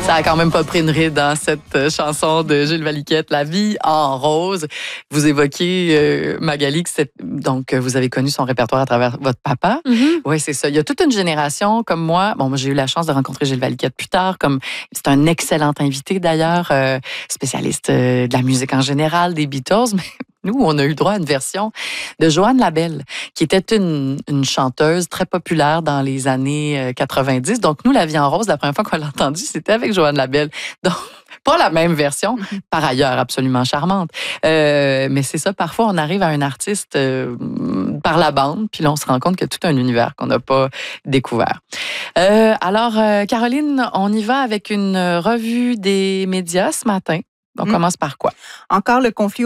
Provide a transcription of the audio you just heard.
Ça a quand même pas pris une ride dans cette chanson de Gilles Valiquette, La vie en rose. Vous évoquez Magali, donc vous avez connu son répertoire à travers votre papa. Mm-hmm. Oui, c'est ça. Il y a toute une génération comme moi. Bon, moi, j'ai eu la chance de rencontrer Gilles Valiquette plus tard. C'est un excellent invité d'ailleurs, spécialiste de la musique en général, des Beatles. Mais nous, on a eu le droit à une version de Joanne Labelle, qui était une chanteuse très populaire dans les années 90. Donc, nous, La vie en rose, la première fois qu'on l'a entendue, c'était avec Joanne Labelle. Donc, pas la même version, par ailleurs absolument charmante. Mais c'est ça, parfois, on arrive à un artiste par la bande, puis là, on se rend compte qu'il y a tout un univers qu'on n'a pas découvert. Alors, Caroline, on y va avec une revue des médias ce matin. On commence par quoi? Encore le conflit